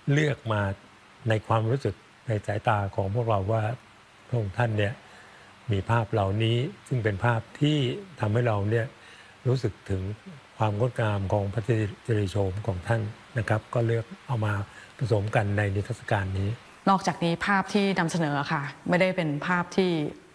เลือกมาในความรู้สึกในสายตาของพวกเราว่าพระองค์ท่านเนี่ยมีภาพเหล่านี้ซึ่งเป็นภาพที่ทำให้เราเนี่ยรู้สึกถึงความงดงามของพระสิริโฉมของท่านนะครับก็เลือกเอามาผสมกันในนิทรรศการนี้นอกจากนี้ภาพที่นำเสนอค่ะไม่ได้เป็นภาพที่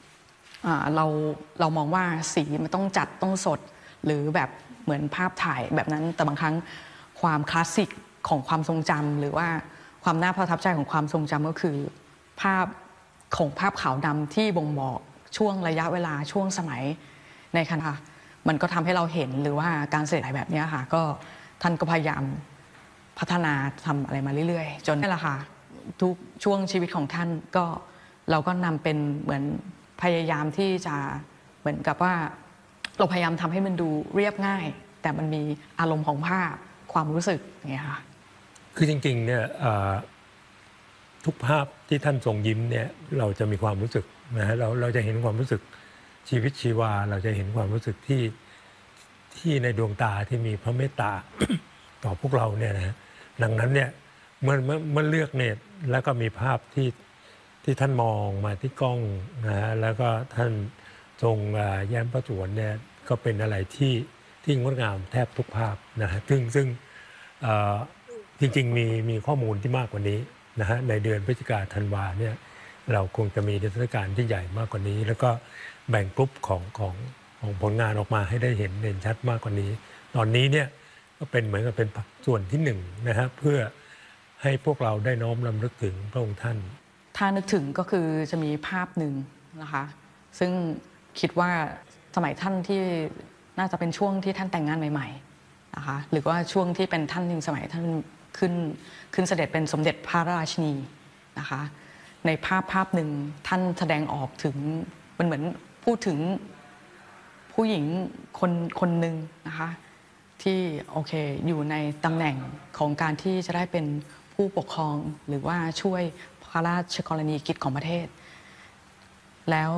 เรามองว่าสีมันต้องจัดต้องสดหรือแบบเหมือนภาพถ่ายแบบนั้นแต่บางครั้งความคลาสสิกของความทรงจำหรือว่าความน่าประทับใจของความทรงจำก็คือภาพของภาพขาวดำที่บ่งบอกช่วงระยะเวลาช่วงสมัยในขณะมันก็ทำให้เราเห็นหรือว่าการเสด็จแบบนี้ค่ะก็ท่านก็พยายามพัฒนาทำอะไรมาเรื่อยๆจนนี่แหละค่ะทุกช่วงชีวิตของท่านก็เราก็นำเป็นเหมือนพยายามที่จะเหมือนกับว่าเราพยายามทำให้มันดูเรียบง่ายแต่มันมีอารมณ์ของภาพความรู้สึกอย่างเงี้ยค่ะคือจริงๆเนี่ยทุกภาพที่ท่านทรงยิ้มเนี่ยเราจะมีความรู้สึกนะฮะเราจะเห็นความรู้สึกชีวิตชีวาเราจะเห็นความรู้สึกที่ในดวงตาที่มีพระเมตตา ต่อพวกเราเนี่ยนะดังนั้นเนี่ยเมื่อเลือกเนี่ยแล้วก็มีภาพที่ท่านมองมาที่กล้องนะฮะแล้วก็ท่านทรงแย้มพระสวนเนี่ยก็เป็นอะไรที่งดงามแทบทุกภาพนะฮะซึ่งจริงๆมีข้อมูลที่มากกว่านี้นะฮะในเดือนพฤศจิกาธันวาเนี่ยเราคงจะมีนิทรรศการที่ใหญ่มากกว่านี้แล้วก็แบ่งกลุ่มของผลงานออกมาให้ได้เห็นชัดมากกว่านี้ตอนนี้เนี่ยก็เป็นเหมือนกับเป็นส่วนที่หนึ่งนะฮะเพื่อให้พวกเราได้น้อมรำลึกถึงพระองค์ท่านถ้านึกถึงก็คือจะมีภาพหนึ่งนะคะซึ่งคิดว่าสมัยท่านที่น่าจะเป็นช่วงที่ท่านแต่งงานใหม่ๆนะคะหรือว่าช่วงที่เป็นท่านสมัยท่านขึ้นเสด็จเป็นสมเด็จพระราชินีนะคะในภาพหนึ่งท่านแสดงออกถึงมันเหมือนพูดถึงผู้หญิงคนหนึ่งนะคะที่โอเคอยู่ในตำแหน่งของการที่จะได้เป็นผู้ปกครองหรือว่าช่วยพระราชกรณียกิจของประเทศแล้ว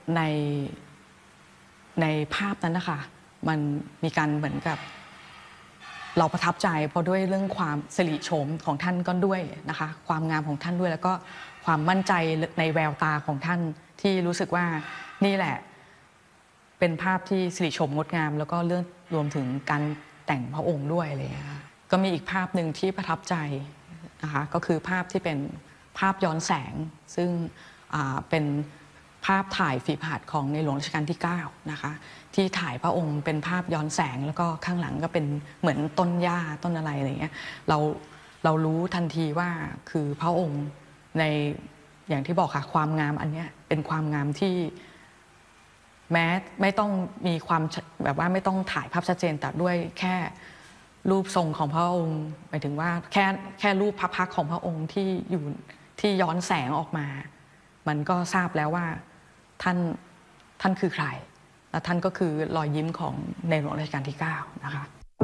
ในภาพนั้นนะคะมันมีการเหมือนกับเราประทับใจเพราะด้วยเรื่องความสิริโฉมของท่านก็ด้วยนะคะความงามของท่านด้วยแล้วก็ความมั่นใจในแววตาของท่านที่รู้สึกว่านี่แหละเป็นภาพที่สิริโฉมงดงามแล้วก็เรื่องรวมถึงการแต่งพระองค์ด้วยอะไรอย่างเงี้ยก็มีอีกภาพหนึ่งที่ประทับใจนะคะก็คือภาพที่เป็นภาพย้อนแสงซึ่งเป็นภาพถ่ายฝีพระหัตถ์ของในหลวงรัชกาลที่9นะคะที่ถ่ายพระองค์เป็นภาพย้อนแสงแล้วก็ข้างหลังก็เป็นเหมือนต้นหญ้าต้นอะไรอะไรเงี้ยเรารู้ทันทีว่าคือพระองค์ในอย่างที่บอกค่ะความงามอันนี้เป็นความงามที่แม้ไม่ต้องมีความแบบว่าไม่ต้องถ่ายภาพชัดเจนแต่ด้วยแค่รูปทรงของพระองค์หมายถึงว่าแค่รูปพระพักตร์ของพระองค์ที่อยู่ที่ย้อนแสงออกมามันก็ทราบแล้วว่าท่านคือใครและท่านก็คือรอยยิ้มของในหลวงรัชกาลที่9นะคะ